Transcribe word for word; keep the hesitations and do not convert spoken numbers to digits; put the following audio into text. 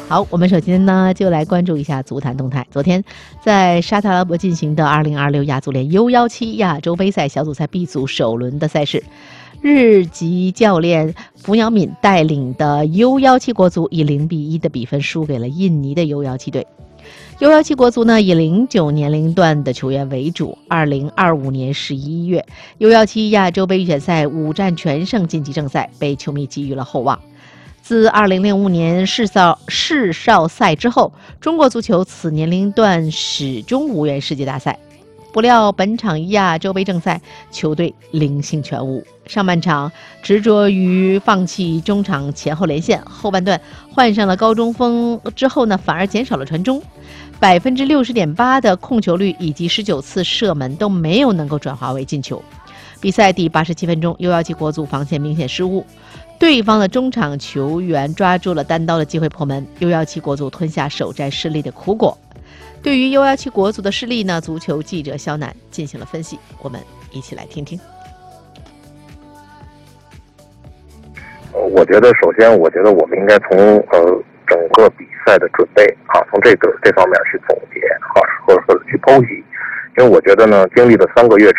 好，我们首先呢就来关注一下足坛动态。昨天在沙特阿拉伯进行的二零二六亚足联 U 十七 亚洲杯赛小组赛 B 组首轮的赛事，日籍教练福鸟敏带领的 U 十七 国足以零比一的比分输给了印尼的 U 十七 队。U 十七 国足呢以零九年龄段的球员为主，二零二五年十一月 U 十七 亚洲杯预选赛五战全胜晋级正赛，被球迷寄予了厚望。自二零零五年世少世少赛之后，中国足球此年龄段始终无缘世界大赛。不料本场亚洲杯正赛，球队零星全无。上半场执着于放弃中场前后连线，后半段换上了高中锋之后呢，反而减少了传中，百分之六十点八的控球率以及十九次射门都没有能够转化为进球。比赛第八十七分钟 ，U 十七 国足防线明显失误。对方的中场球员抓住了单刀的机会破门 ，U 十七 国足吞下首战失利的苦果。对于 U 十七 国足的失利呢，足球记者肖楠进行了分析，我们一起来听听。 我觉得，首先，我觉得我们应该从呃整个比赛的准备啊，从这个这方面去总结啊，或者说去剖析。因为我觉得呢，经历了三个月